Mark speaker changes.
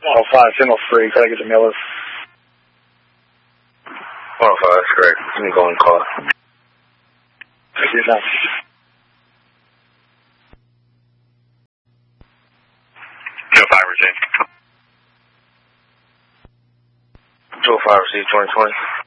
Speaker 1: 105, signal free. Can I get the Miller?
Speaker 2: 105, that's correct. Let me go and call.
Speaker 1: Thank you, now.
Speaker 2: 205, receive. 205, receive 2020.